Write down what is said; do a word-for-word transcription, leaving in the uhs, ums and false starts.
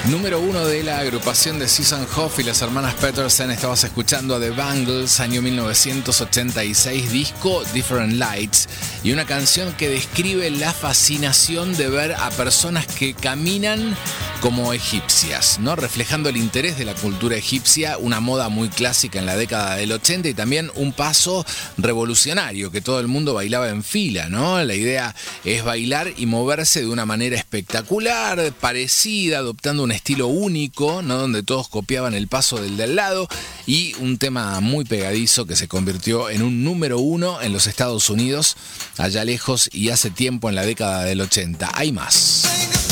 Número uno de la agrupación de Susan Hoff y las hermanas Peterson. Estabas escuchando a The Bangles, año mil novecientos ochenta y seis, disco Different Lights, y una canción que describe la fascinación de ver a personas que caminan como egipcias, ¿no? Reflejando el interés de la cultura egipcia, una moda muy clásica en la década del ochenta y también un paso revolucionario que todo el mundo bailaba en fila, ¿no? La idea es bailar y moverse de una manera espectacular, parecida, adoptando un estilo único, ¿no? Donde todos copiaban el paso del del lado, y un tema muy pegadizo que se convirtió en un número uno en los Estados Unidos, allá lejos y hace tiempo en la década del ochenta. Hay más.